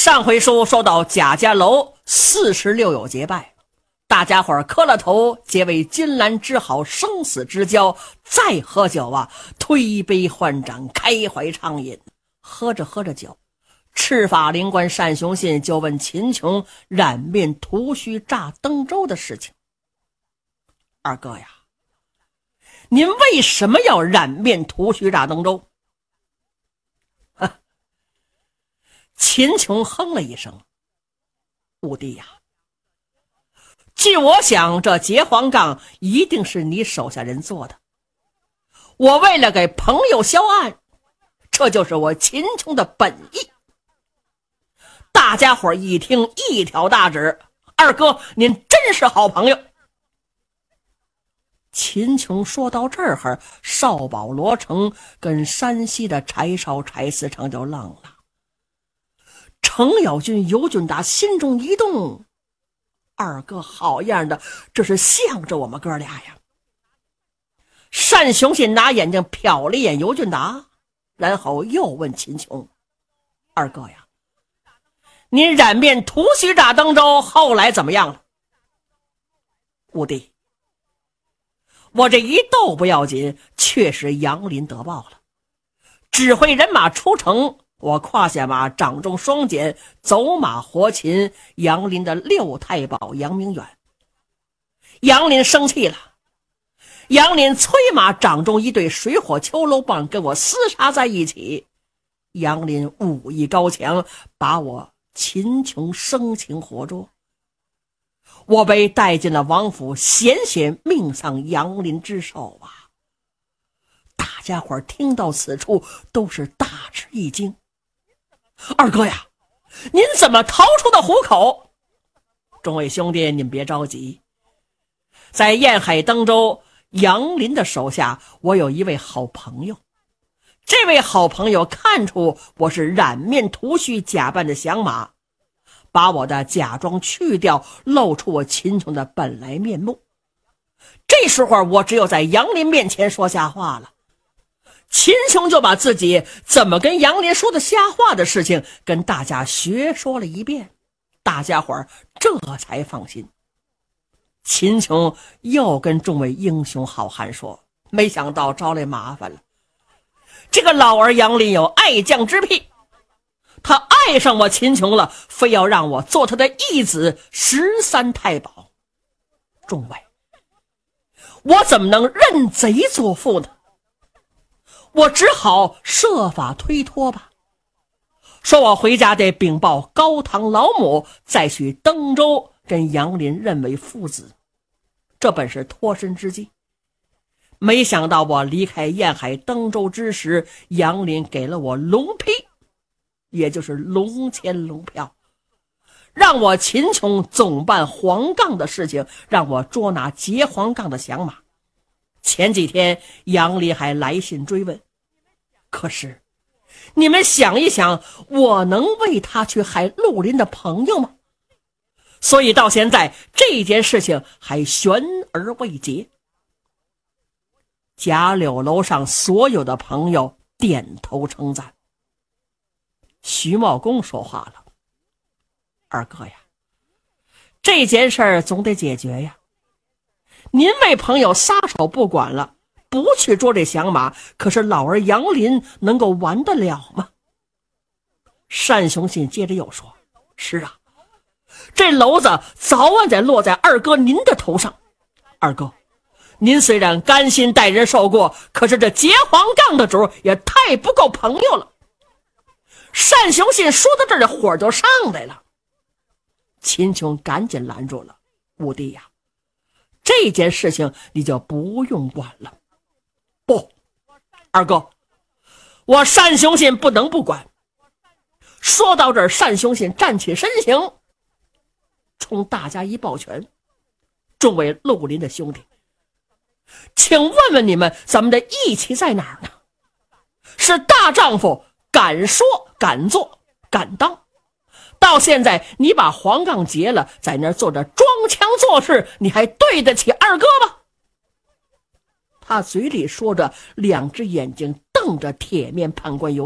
上回书说到贾家楼46友结拜，大家伙磕了头，结为金兰之好，生死之交。再喝酒啊，推杯换盏，开怀畅饮。喝着喝着酒，赤发灵官单雄信就问秦琼染面涂须炸登州的事情。二哥呀，您为什么要染面涂须炸登州？秦琼哼了一声，五弟呀，据我想，这结黄杠一定是你手下人做的。我为了给朋友销案，这就是我秦琼的本意。大家伙一听一挑大指，二哥您真是好朋友。秦琼说到这儿，少保罗成跟山西的柴烧柴司长就愣了。程咬金、尤俊达心中一动，二哥好样的，这是向着我们哥俩呀。单雄信拿眼睛瞟了一眼尤俊达，然后又问秦琼：二哥呀，您染面涂须炸登州后来怎么样了？五弟，我这一斗不要紧，确实杨林得报了，指挥人马出城，我胯下马，掌中双锏，走马活擒杨林的六太保杨明远。杨林生气了，杨林催马，掌中一对水火秋楼棒跟我厮杀在一起。杨林武艺高强，把我秦琼生擒活捉，我被带进了王府，险险命丧杨林之手啊！大家伙听到此处都是大吃一惊。二哥呀，您怎么逃出的虎口？众位兄弟，您别着急，在沿海登州杨林的手下，我有一位好朋友。这位好朋友看出我是染面涂须假扮的降马，把我的假装去掉，露出我秦琼的本来面目。这时候我只有在杨林面前说瞎话了。秦琼就把自己怎么跟杨林说的瞎话的事情跟大家学说了一遍，大家伙这才放心。秦琼又跟众位英雄好汉说，没想到招来麻烦了。这个老儿杨林有爱将之癖，他爱上我秦琼了，非要让我做他的义子13太保。众位，我怎么能认贼作父呢？我只好设法推脱吧，说我回家得禀报高堂老母，再去登州跟杨林认为父子，这本是脱身之计。没想到我离开沿海登州之时，杨林给了我龙批，也就是龙签龙票，让我秦琼总办黄杠的事情，让我捉拿结黄杠的降马。前几天杨林还来信追问，可是你们想一想，我能为他去害陆林的朋友吗？所以到现在这件事情还悬而未决。贾柳楼上所有的朋友点头称赞。徐茂公说话了，二哥呀，这件事儿总得解决呀。您为朋友撒手不管了，不去捉这降马，可是老儿杨林能够完得了吗？单雄信接着又说，是啊，这篓子早晚得落在二哥您的头上。二哥，您虽然甘心带人受过，可是这结黄杠的主也太不够朋友了。单雄信说到这儿，的火就上来了。秦琼赶紧拦住了，五弟呀，这件事情你就不用管了。不，二哥，我单雄信不能不管。说到这儿，单雄信站起身形，冲大家一抱拳，众位陆林的兄弟，请问问你们，咱们的义气在哪儿呢？是大丈夫敢说敢做敢当，到现在你把黄杠结了，在那儿坐着装腔作势，你还对得起二哥吗？他嘴里说着，两只眼睛瞪着铁面判官尤